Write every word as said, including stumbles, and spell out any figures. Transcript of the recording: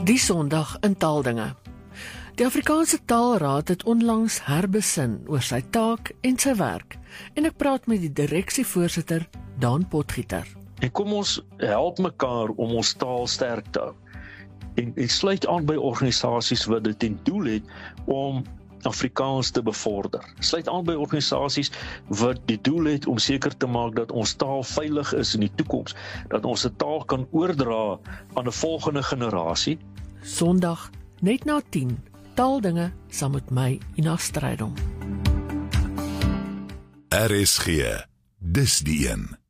Die Sondag in Taaldinge. Die Afrikaanse Taalraad het onlangs herbesin oor sy taak en sy werk, en ek praat met die direksievoorsitter Daan Potgieter. En kom ons help mekaar om ons taal sterk te hou. En, en sluit aan by organisasies wat dit ten doel het om Afrikaans te bevorder. Sluit aan by organisasies wat die doel het om seker te maak dat ons taal veilig is in die toekoms, dat ons 'n taal kan oordra aan 'n volgende generasie. Sondag, net na tien, Taaldinge saam met my, Ina Strydom. R S G, dis die een.